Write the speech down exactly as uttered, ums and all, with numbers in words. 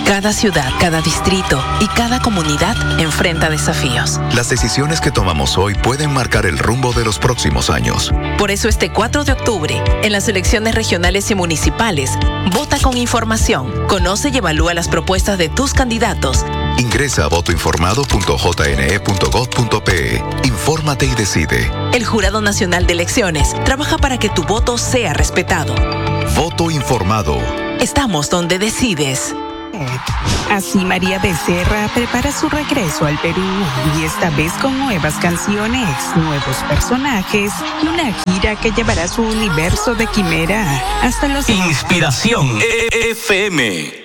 Cada ciudad, cada distrito y cada comunidad enfrenta desafíos. Las decisiones que tomamos hoy pueden marcar el rumbo de los próximos años. Por eso este cuatro de octubre, en las elecciones regionales y municipales, vota con información, conoce y evalúa las propuestas de tus candidatos. Ingresa a voto informado punto j n e punto gov punto p e. Infórmate y decide. El Jurado Nacional de Elecciones trabaja para que tu voto sea respetado. Voto informado. Estamos donde decides. Así María Becerra prepara su regreso al Perú y esta vez con nuevas canciones, nuevos personajes y una gira que llevará su universo de quimera hasta los... Inspiración F M.